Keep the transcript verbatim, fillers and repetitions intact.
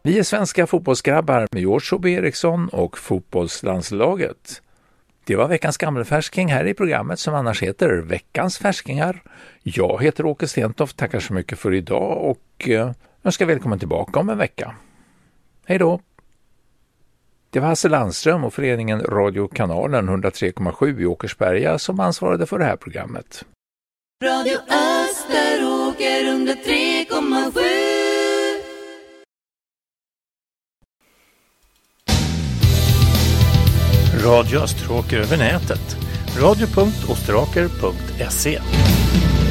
Vi är svenska fotbollsgrabbar med George O B Eriksson och fotbollslandslaget. Det var veckans gammelfärsking här i programmet som annars heter Veckans färskingar. Jag heter Åke Stentoft, tackar så mycket för idag och önskar välkommen tillbaka om en vecka. Hej då! Det var Hasse Landström och föreningen Radiokanalen hundratre komma sju i Åkersberga som ansvarade för det här programmet. Radio Österåker hundratre komma sju. Radio Österåker över nätet. radio punkt österåker punkt se